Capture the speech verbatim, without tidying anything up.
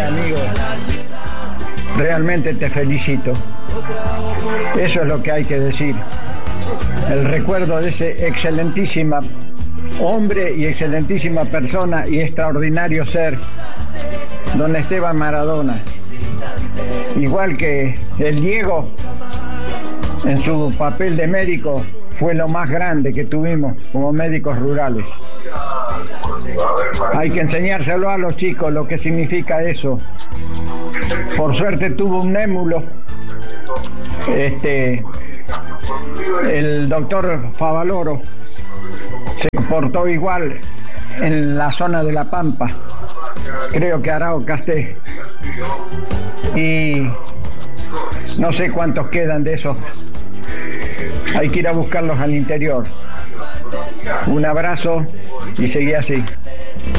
amigo, realmente te felicito. Eso es lo que hay que decir. El recuerdo de ese excelentísima hombre y excelentísima persona y extraordinario ser, don Esteban Maradona. Igual que el Diego, en su papel de médico, fue lo más grande que tuvimos como médicos rurales. Hay que enseñárselo a los chicos lo que significa eso. Por suerte tuvo un némulo. Este, el doctor Favaloro se portó igual en la zona de La Pampa, creo que Arao Casté, y no sé cuántos quedan de esos. Hay que ir a buscarlos al interior. Un abrazo y seguí así.